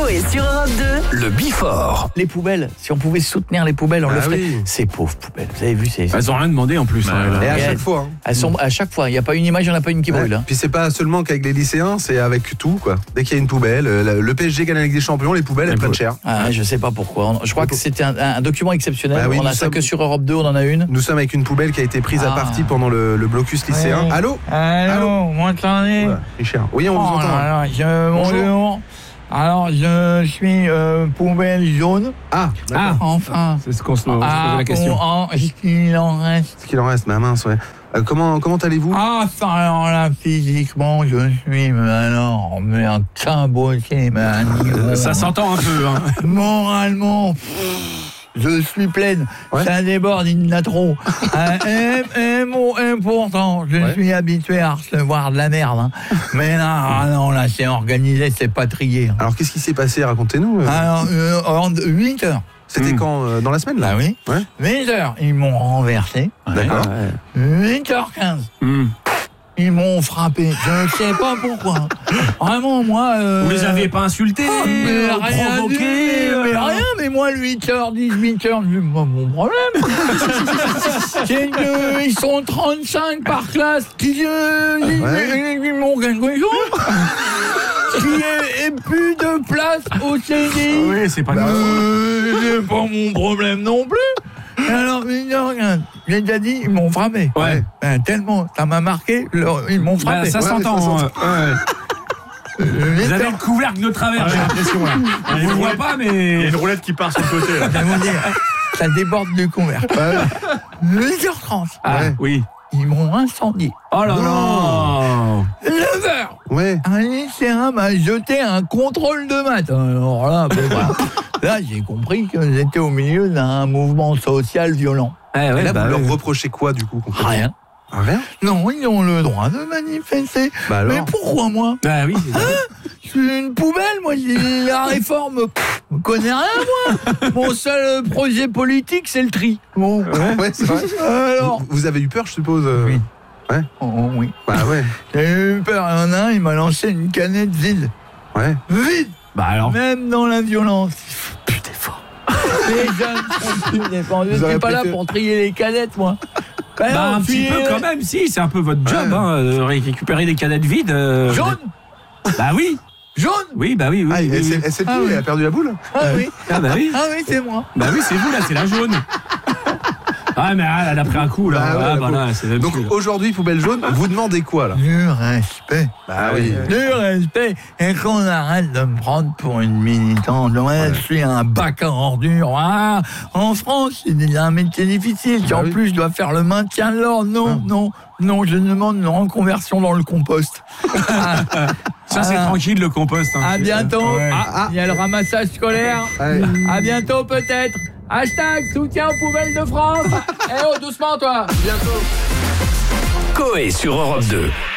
Coé sur Europe 2. Le Bifort. Les poubelles, si on pouvait soutenir les poubelles, on le ferait. Oui. Ces pauvres poubelles, vous avez vu, Elles ont rien demandé en plus. Et à chaque fois. elles sont à chaque fois. Il n'y a pas une image, il n'y en a pas une qui brûle. Puis c'est pas seulement qu'avec les lycéens, c'est avec tout quoi. Dès qu'il y a une poubelle, le PSG gagne la Ligue des Champions, les poubelles elles prennent cher. Ah, je sais pas pourquoi. Je crois que c'était un document exceptionnel. Bah oui, on a ça que sur Europe 2, on en a une. Nous sommes avec une poubelle qui a été prise à partie pendant le blocus lycéen. Ouais. Allô Allô, vous m'entendez? Richard. Oui, on vous entend. Bonjour. Alors, je suis poubelle jaune. Ah, d'accord. Enfin. C'est ce qu'on se posait la question. Est-ce qu'il en reste? Ce qu'il en reste, ma mince, ouais. Comment allez-vous? Ah, ça, alors là, physiquement, je suis, mais un cabotier, Ça s'entend un peu. Hein. Moralement, je suis pleine. Ouais. Ça déborde, il y en a trop. Pourtant, je suis habitué à recevoir de la merde. Hein. Mais là, là, c'est organisé, c'est pas trié. Alors, qu'est-ce qui s'est passé? Racontez-nous. Alors, 8 heures. C'était quand? Dans la semaine, là? Ah oui. Ouais. 8 heures, ils m'ont renversé. D'accord. 8h15. Ils m'ont frappé. Je ne sais pas pourquoi. Vraiment, moi... Vous les avez pas insultés, provoqués mais moi, 8h, 18h, mon problème. C'est qu'ils sont 35 par classe. Ils m'ont quelque chose. Qu'il ait plus de place au CDI. Oui, c'est pas c'est pas mon problème non plus. Alors, regarde, j'ai déjà dit, ils m'ont frappé. Ouais. Tellement, ça m'a marqué, ils m'ont frappé. Ça s'entend. Vous avez le couvercle de travers, j'ai l'impression. Là. On ne voit pas, mais... Il y a une roulette qui part sur le côté. Là. Ça déborde du couvercle. 8h30. Ah, oui. Ils m'ont incendié. Oh là là. 9h. Ouais. Un lycéen m'a jeté un contrôle de maths. Alors là, là j'ai compris que j'étais au milieu d'un mouvement social violent. Et là, vous leur reprochez quoi, du coup? Rien. Rien? Non, ils ont le droit de manifester. Bah alors? Mais pourquoi moi? Ah oui. Je suis une poubelle, moi. La réforme, je connais rien, moi. Mon seul projet politique, c'est le tri. Bon. Ouais, c'est vrai. Alors. Vous avez eu peur, je suppose? Oui. Ouais. Oh, oui. Bah ouais. J'ai eu peur. Il y en a un, il m'a lancé une canette vide. Ouais. Vide. Bah alors. Même dans la violence. Plus d'efforts. Les jeunes font plus d'efforts. Je suis pas là pour trier les canettes, moi. Un petit peu quand même, si, c'est un peu votre job, de récupérer des canettes vides. Jaune. Bah oui. Jaune. Oui, bah oui. Ah, elle s'est pliée, elle a perdu la boule? Ah oui. Ah bah oui. Ah oui, c'est moi. Bah oui, c'est vous là, c'est la jaune. Ah mais elle a pris un coup là. C'est donc aujourd'hui, poubelle jaune, vous demandez quoi là? Du respect. Bah oui. Du respect. Et qu'on arrête de me prendre pour une militante. Ouais, je suis un bac à ordures. Ah, en France, c'est un métier difficile. Bah en plus, je dois faire le maintien de l'ordre. Non, je demande une reconversion dans le compost. Ça c'est tranquille le compost. Hein. À bientôt. Ouais. Il y a le ramassage scolaire. À bientôt peut-être. Hashtag soutien aux poubelles de France. Eh oh, doucement toi. Coé sur Europe 2.